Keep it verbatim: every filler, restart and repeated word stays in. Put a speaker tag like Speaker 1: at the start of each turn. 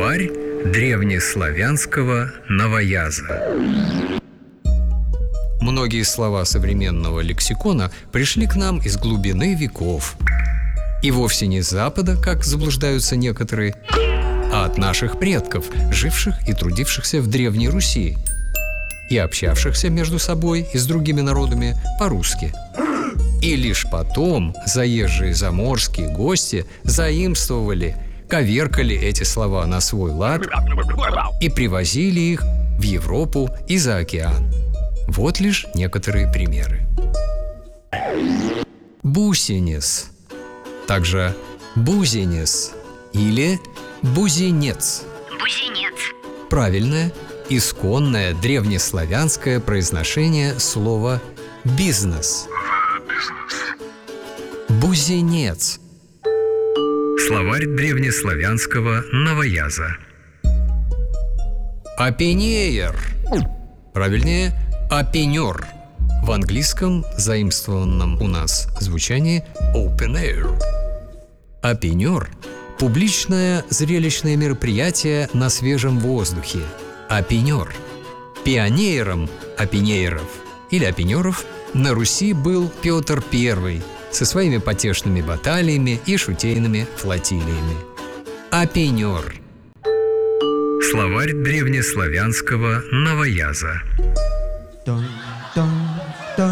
Speaker 1: Словарь древнеславянского новояза. Многие слова современного лексикона пришли к нам из глубины веков. И вовсе не с Запада, как заблуждаются некоторые, а от наших предков, живших и трудившихся в Древней Руси и общавшихся между собой и с другими народами по-русски. И лишь потом заезжие заморские гости заимствовали, коверкали эти слова на свой лад и привозили их в Европу и за океан. Вот лишь некоторые примеры. Бусинец, также бузинец или бузинец.
Speaker 2: Бузинец.
Speaker 1: Правильное, исконное древнеславянское произношение слова «бизнес». Бузинец. Словарь древнеславянского новояза. Опеньер. Правильнее, опенер. В английском заимствованном у нас звучании open air. Опенер – публичное зрелищное мероприятие на свежем воздухе. Опенер. Пионером опеньеров или опенеров на Руси был Петр Первый со своими потешными баталиями и шутейными флотилиями. Опенер. Словарь древнеславянского новояза.